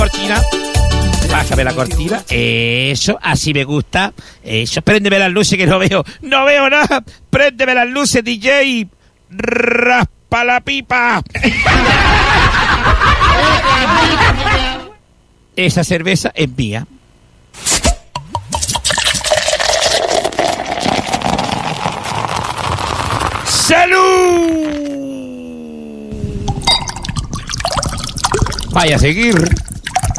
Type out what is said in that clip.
cortina. Bájame la cortina. Eso, así me gusta. Eso, préndeme las luces que no veo nada. Préndeme las luces, DJ. Raspa la pipa. Esa cerveza es mía. ¡Salud! Vaya a seguir.